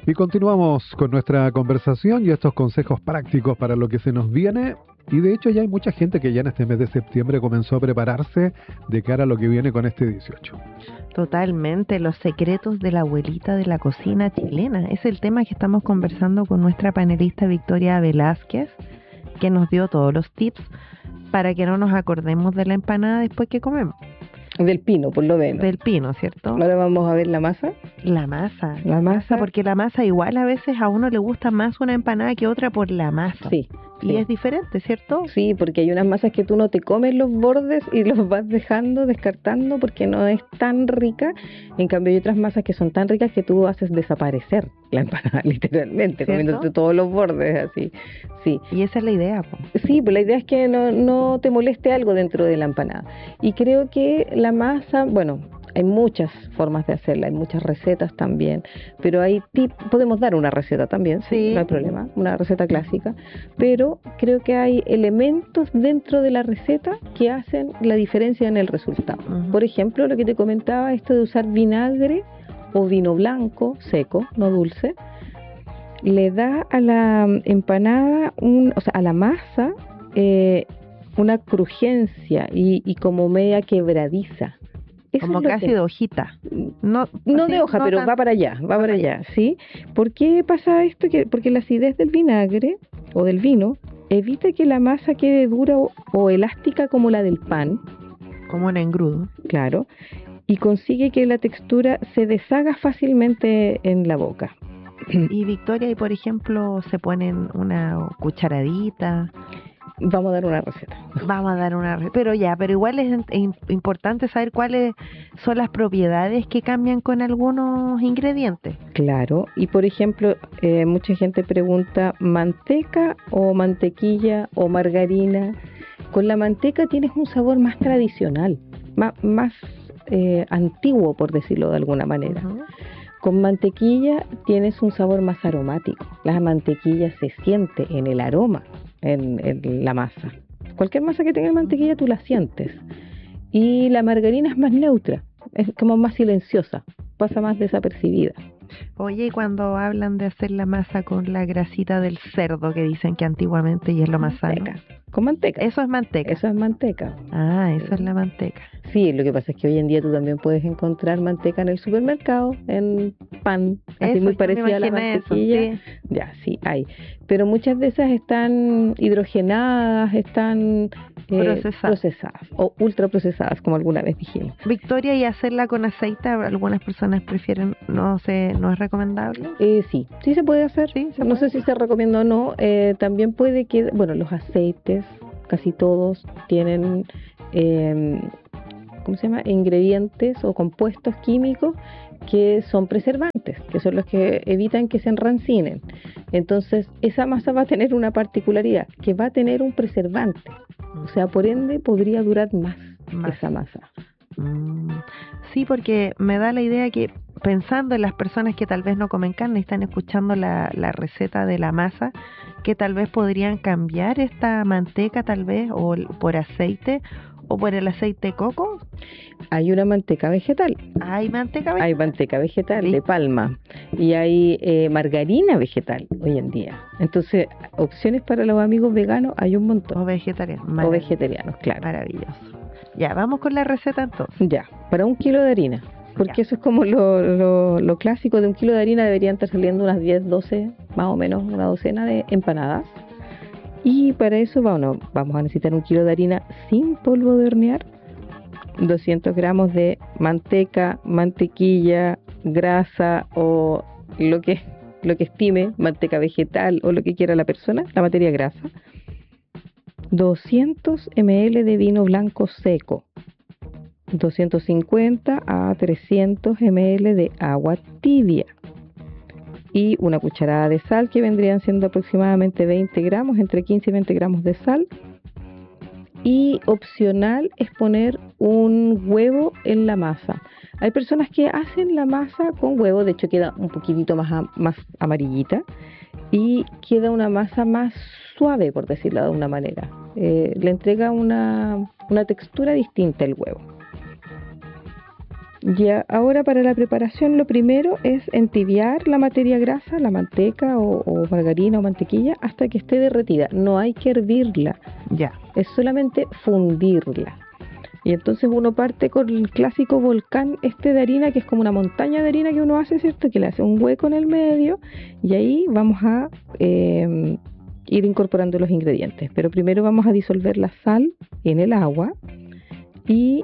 Y continuamos con nuestra conversación y estos consejos prácticos para lo que se nos viene. Y de hecho ya hay mucha gente que ya en este mes de septiembre comenzó a prepararse de cara a lo que viene con este 18. Totalmente, los secretos de la abuelita de la cocina chilena. Es el tema que estamos conversando con nuestra panelista Victoria Velázquez, que nos dio todos los tips para que no nos acordemos de la empanada después que comemos. Del pino, por lo menos. Del pino, ¿cierto? Ahora vamos a ver la masa. La masa. La masa. Porque la masa igual a veces a uno le gusta más una empanada que otra por la masa. Sí. Y sí. es diferente, ¿cierto? Sí, porque hay unas masas que tú no te comes los bordes y los vas dejando, descartando porque no es tan rica. En cambio hay otras masas que son tan ricas que tú haces desaparecer la empanada, literalmente, ¿cierto? Comiéndote todos los bordes así. Sí. Y esa es la idea, po. Sí, pues la idea es que no te moleste algo dentro de la empanada. Y creo que la masa, bueno, hay muchas formas de hacerla, hay muchas recetas también, pero hay podemos dar una receta también, sí, no hay problema, una receta clásica, pero creo que hay elementos dentro de la receta que hacen la diferencia en el resultado. Uh-huh. Por ejemplo, lo que te comentaba, esto de usar vinagre o vino blanco, seco, no dulce, le da a la empanada, o sea, a la masa, una crujencia y como media quebradiza. Eso como casi de hojita. No de hoja, pero va para allá, ¿sí? ¿Por qué pasa esto? Porque la acidez del vinagre o del vino evita que la masa quede dura o elástica como la del pan. Como un engrudo. Claro. Y consigue que la textura se deshaga fácilmente en la boca. Y Victoria, y por ejemplo, se ponen una cucharadita. Vamos a dar una receta. Pero igual es importante saber cuáles son las propiedades que cambian con algunos ingredientes. Claro, y por ejemplo, mucha gente pregunta, ¿manteca o mantequilla o margarina? Con la manteca tienes un sabor más tradicional, más antiguo, por decirlo de alguna manera. Uh-huh. Con mantequilla tienes un sabor más aromático. La mantequilla se siente en el aroma, en la masa. Cualquier masa que tenga mantequilla tú la sientes. Y la margarina es más neutra, es como más silenciosa, pasa más desapercibida. Oye, y cuando hablan de hacer la masa con la grasita del cerdo, que dicen que antiguamente y es lo más sano. Con manteca. Eso es manteca. Eso es manteca. Ah, eso es la manteca. Sí, lo que pasa es que hoy en día tú también puedes encontrar manteca en el supermercado, en pan, así muy parecida a la mantequilla. Eso, sí. Ya, sí, hay. Pero muchas de esas están hidrogenadas, están procesadas o ultraprocesadas, como alguna vez dijimos. Victoria, ¿y hacerla con aceite? Algunas personas prefieren, no es recomendable. Sí se puede hacer. Sí, no sé si se recomienda o no. También puede que, bueno, los aceites, casi todos tienen ingredientes o compuestos químicos que son preservantes, que son los que evitan que se enrancinen. Entonces, esa masa va a tener una particularidad, que va a tener un preservante. O sea, por ende, podría durar más. Esa masa. Sí, porque me da la idea que, pensando en las personas que tal vez no comen carne y están escuchando la receta de la masa, que tal vez podrían cambiar esta manteca tal vez, o por aceite, o por el aceite de coco. Hay una manteca vegetal. ¿Hay manteca vegetal? Hay manteca vegetal, ¿sí? De palma. Y hay margarina vegetal hoy en día. Entonces, opciones para los amigos veganos hay un montón. O vegetarianos. O vegetarianos, claro. Maravilloso. Ya, vamos con la receta entonces. Ya, para 1 kilo de harina. Porque eso es como lo clásico. De 1 kilo de harina deberían estar saliendo unas 10, 12, más o menos una docena de empanadas. Y para eso vamos a necesitar 1 kilo de harina sin polvo de hornear, 200 gramos de manteca, mantequilla, grasa o lo que estime, manteca vegetal o lo que quiera la persona, la materia grasa, 200 ml de vino blanco seco, 250 a 300 ml de agua tibia y una cucharada de sal, que vendrían siendo aproximadamente 20 gramos, entre 15 y 20 gramos de sal. Y opcional es poner un huevo en la masa. Hay personas que hacen la masa con huevo, de hecho queda un poquitito más amarillita y queda una masa más suave, por decirlo de una manera. Le entrega una textura distinta el huevo. Ya, ahora para la preparación lo primero es entibiar la materia grasa, la manteca o margarina o mantequilla hasta que esté derretida. No hay que hervirla, Ya. es solamente fundirla. Y entonces uno parte con el clásico volcán de harina, que es como una montaña de harina que uno hace, ¿cierto? Que le hace un hueco en el medio y ahí vamos a ir incorporando los ingredientes. Pero primero vamos a disolver la sal en el agua y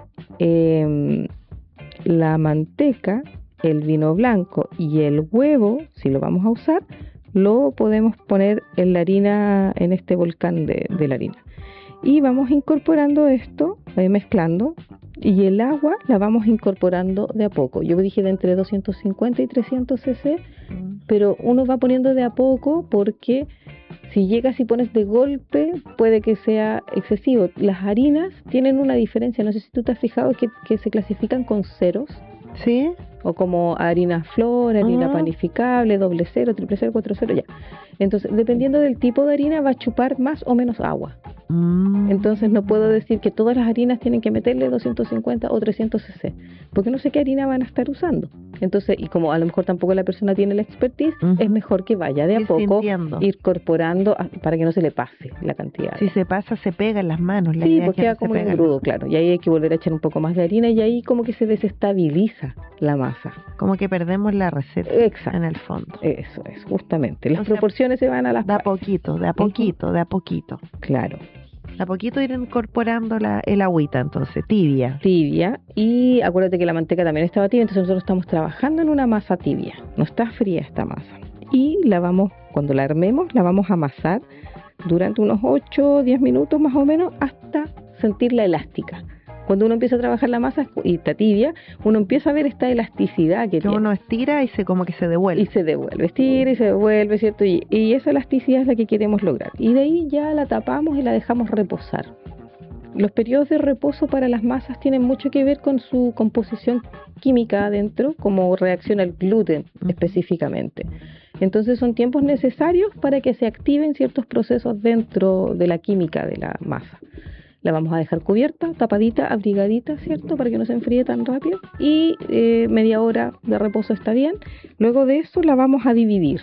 la manteca, el vino blanco y el huevo, si lo vamos a usar, lo podemos poner en la harina, en este volcán de la harina. Y vamos incorporando esto, mezclando, y el agua la vamos incorporando de a poco. Yo dije de entre 250 y 300 cc, pero uno va poniendo de a poco porque si llegas y pones de golpe puede que sea excesivo. Las harinas tienen una diferencia, no sé si tú te has fijado que se clasifican con ceros. ¿Sí? O como harina flor, harina panificable, 00, 000, 40, ya. Entonces, dependiendo del tipo de harina, va a chupar más o menos agua. Entonces, no puedo decir que todas las harinas tienen que meterle 250 o 300 cc, porque no sé qué harina van a estar usando. Entonces, y como a lo mejor tampoco la persona tiene la expertise, es mejor que vaya de a poco ir incorporando para que no se le pase la cantidad. Si se pasa, se pega en las manos. Sí, porque queda como un engrudo, claro. Y ahí hay que volver a echar un poco más de harina y ahí como que se desestabiliza la masa. Como que perdemos la receta. Exacto. En el fondo. Eso es, justamente. Las proporciones se van a las... De a poquito, de a poquito, de a poquito. Claro. De a poquito ir incorporando el agüita, entonces, tibia. Tibia. Y acuérdate que la manteca también estaba tibia, entonces nosotros estamos trabajando en una masa tibia. No está fría esta masa. Y cuando la armemos, la vamos a amasar durante unos 8 o 10 minutos más o menos hasta sentirla elástica. Cuando uno empieza a trabajar la masa y está tibia, uno empieza a ver esta elasticidad que tiene. Uno estira y como que se devuelve. Y se devuelve, estira y se devuelve, ¿cierto? Y esa elasticidad es la que queremos lograr. Y de ahí ya la tapamos y la dejamos reposar. Los periodos de reposo para las masas tienen mucho que ver con su composición química adentro, como reacciona el gluten específicamente. Entonces son tiempos necesarios para que se activen ciertos procesos dentro de la química de la masa. La vamos a dejar cubierta, tapadita, abrigadita, ¿cierto? Para que no se enfríe tan rápido. Y media hora de reposo está bien. Luego de eso la vamos a dividir.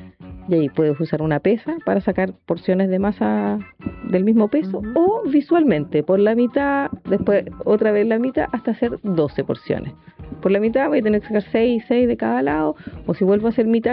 Y ahí puedes usar una pesa para sacar porciones de masa del mismo peso o visualmente, por la mitad, después otra vez la mitad, hasta hacer 12 porciones. Por la mitad voy a tener que sacar 6 y 6 de cada lado, o si vuelvo a hacer mitad,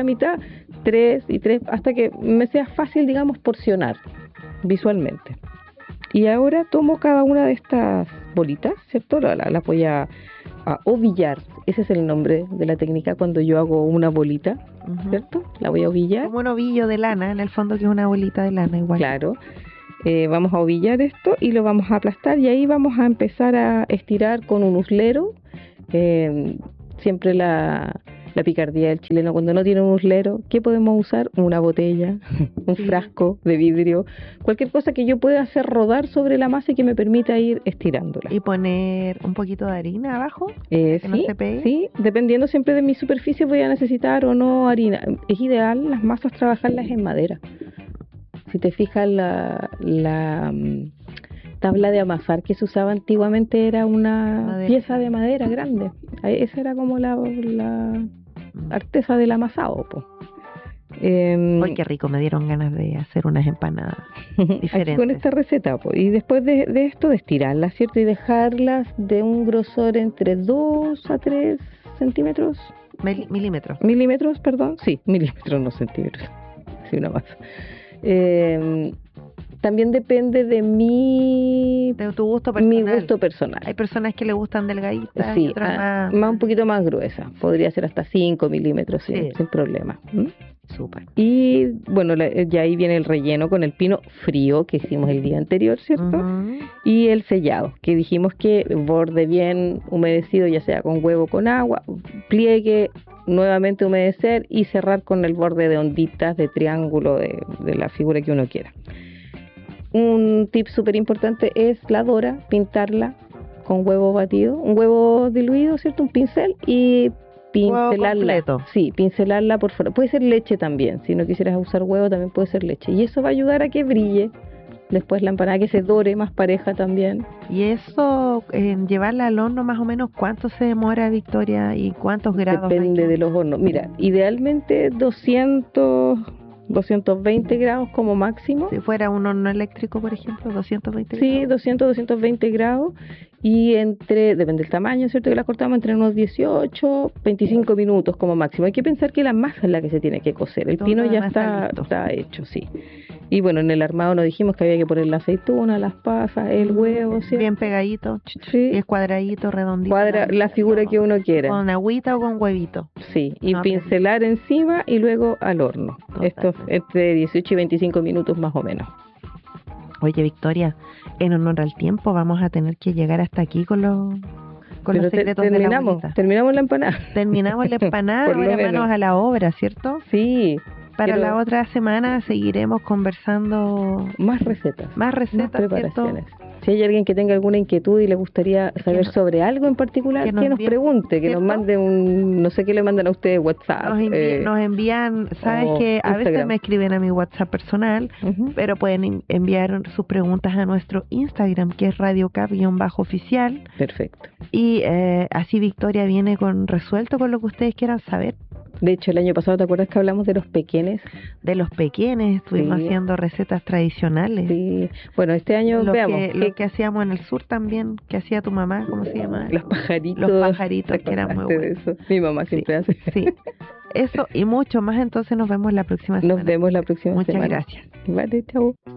3 y 3, hasta que me sea fácil, digamos, porcionar visualmente. Y ahora tomo cada una de estas bolitas, ¿cierto? Las voy a ovillar. Ese es el nombre de la técnica cuando yo hago una bolita, ¿cierto? La voy a ovillar. Como un ovillo de lana, en el fondo, que es una bolita de lana igual. Claro. Vamos a ovillar esto y lo vamos a aplastar y ahí vamos a empezar a estirar con un uslero. Siempre la picardía del chileno, cuando no tiene un uslero, ¿qué podemos usar? Una botella, un frasco de vidrio, cualquier cosa que yo pueda hacer rodar sobre la masa y que me permita ir estirándola. ¿Y poner un poquito de harina abajo? Sí, dependiendo siempre de mi superficie voy a necesitar o no harina. Es ideal las masas trabajarlas en madera. Si te fijas, la tabla de amasar que se usaba antiguamente era una pieza de madera grande. Esa era como la artesa del amasado, pues. ¡Ay, qué rico! Me dieron ganas de hacer unas empanadas diferentes. Con esta receta, pues. Y después de esto, de estirarlas, ¿cierto? Y dejarlas de un grosor entre 2 a 3 centímetros. Milímetros. Milímetros, perdón. Sí, milímetros, no centímetros. Sí, una masa. También depende de tu gusto personal. Mi gusto personal. Hay personas que le gustan delgaditas, sí, y otras más un poquito más gruesa. Podría ser hasta 5 milímetros sin problema. Súper. Y bueno, ya ahí viene el relleno con el pino frío que hicimos el día anterior, ¿cierto? Y el sellado, que dijimos que borde bien humedecido, ya sea con huevo o con agua, pliegue, nuevamente humedecer y cerrar con el borde de onditas, de triángulo, de la figura que uno quiera. Un tip súper importante es la dora, pintarla con huevo batido, un huevo diluido, ¿cierto? Un pincel y pincelarla. Sí, pincelarla por fuera. Puede ser leche también, si no quisieras usar huevo también puede ser leche. Y eso va a ayudar a que brille después la empanada que se dore más pareja también. Y eso, en llevarla al horno más o menos, ¿cuánto se demora, Victoria? ¿Y cuántos grados? Depende de los hornos. Mira, idealmente 220 grados como máximo. Si fuera un horno eléctrico, por ejemplo, 220 Sí, grados. 220 grados. Y depende del tamaño, ¿cierto? Que la cortamos entre unos 18, 25 minutos como máximo. Hay que pensar que la masa es la que se tiene que cocer. El Todo pino lo ya demás está está hecho, sí. Y bueno, en el armado nos dijimos que había que poner la aceituna, las pasas, el huevo, ¿cierto? Bien pegadito, Sí. y es cuadradito, redondito. Cuadra la figura que uno quiera. Con agüita o con huevito. Sí, y No, pincelar encima y luego al horno. Totalmente. Esto entre 18 y 25 minutos más o menos. Oye, Victoria, en honor al tiempo vamos a tener que llegar hasta aquí con los Pero secretos de la abuelita. terminamos la empanada. Terminamos la empanada, Por lo ahora menos. manos a la obra, ¿cierto? Sí, Para quiero la otra semana seguiremos conversando más recetas, más recetas, ¿cierto? preparaciones. Si hay alguien que tenga alguna inquietud y le gustaría saber nos- sobre algo en particular, que que nos nos envíe, pregunte, que ¿cierto? nos mande no sé qué le mandan a ustedes, WhatsApp. Nos envían, sabes o que a veces Instagram. me escriben a mi WhatsApp personal, Ujú. pero pueden enviar sus preguntas a nuestro Instagram, que es radiocap-oficial, Perfecto. y así Victoria viene resuelto con lo que ustedes quieran saber. De hecho, el año pasado, ¿te acuerdas que hablamos de los pequeños? De los pequeños, estuvimos Sí. haciendo recetas tradicionales. Sí. Bueno, este año veamos. Lo que hacíamos en el sur también, que hacía tu mamá, ¿cómo se llama? Los pajaritos. Los pajaritos, ¿te que eran muy acordaste de buenos. eso? Mi mamá siempre hace. Sí, eso y mucho más, entonces nos vemos la próxima semana. Nos vemos la próxima Muchas semana. gracias. Vale, chao.